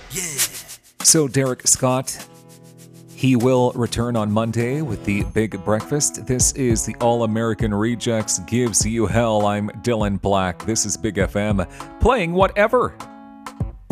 So Derek Scott, he will return on Monday with the Big Breakfast. This is the All-American Rejects Gives You Hell. I'm Dylan Black. This is Big FM, playing whatever.